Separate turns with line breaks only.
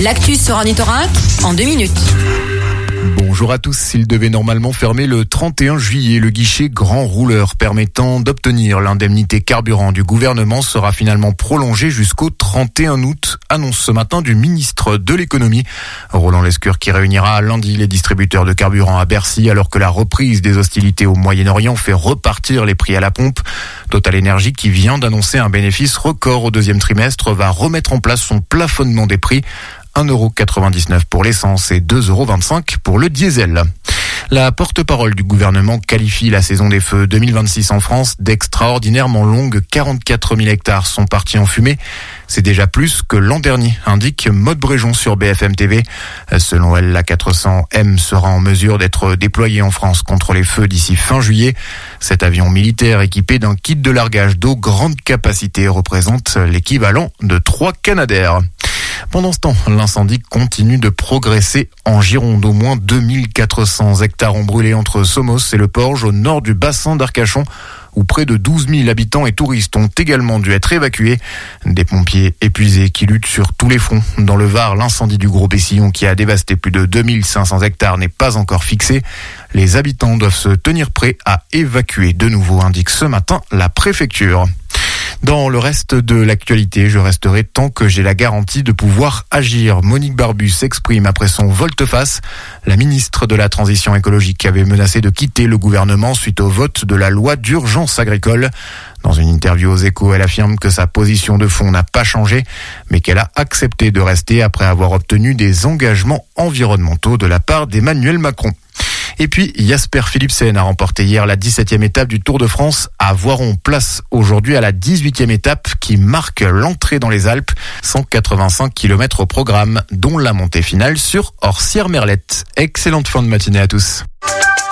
L'actu sur Ornithorinque en 2 minutes.
Bonjour à tous. Il devait normalement fermer le 31 juillet. Le guichet grand rouleur permettant d'obtenir l'indemnité carburant du gouvernement sera finalement prolongé jusqu'au 31 août, annonce ce matin du ministre de l'économie. Roland Lescure qui réunira lundi les distributeurs de carburant à Bercy alors que la reprise des hostilités au Moyen-Orient fait repartir les prix à la pompe. Total Energy qui vient d'annoncer un bénéfice record au deuxième trimestre va remettre en place son plafonnement des prix. 1,99€ pour l'essence et 2,25€ pour le diesel. La porte-parole du gouvernement qualifie la saison des feux 2026 en France d'extraordinairement longue. 44 000 hectares sont partis en fumée. C'est déjà plus que l'an dernier, indique Maude Bréjon sur BFM TV. Selon elle, la 400M sera en mesure d'être déployée en France contre les feux d'ici fin juillet. Cet avion militaire équipé d'un kit de largage d'eau grande capacité représente l'équivalent de 3 Canadair. Pendant ce temps, l'incendie continue de progresser en Gironde. Au moins 2400 hectares ont brûlé entre Somos et le Porge, au nord du bassin d'Arcachon, où près de 12 000 habitants et touristes ont également dû être évacués. Des pompiers épuisés qui luttent sur tous les fronts. Dans le Var, l'incendie du Gros Bessillon qui a dévasté plus de 2500 hectares n'est pas encore fixé. Les habitants doivent se tenir prêts à évacuer de nouveau, indique ce matin la préfecture. Dans le reste de l'actualité, je resterai tant que j'ai la garantie de pouvoir agir. Monique Barbu s'exprime après son volte-face. La ministre de la Transition écologique avait menacé de quitter le gouvernement suite au vote de la loi d'urgence agricole. Dans une interview aux Échos, elle affirme que sa position de fond n'a pas changé, mais qu'elle a accepté de rester après avoir obtenu des engagements environnementaux de la part d'Emmanuel Macron. Et puis, Jasper Philipsen a remporté hier la 17e étape du Tour de France à Voiron. Place aujourd'hui à la 18e étape qui marque l'entrée dans les Alpes. 185 km au programme, dont la montée finale sur Orsières-Merlette. Excellente fin de matinée à tous.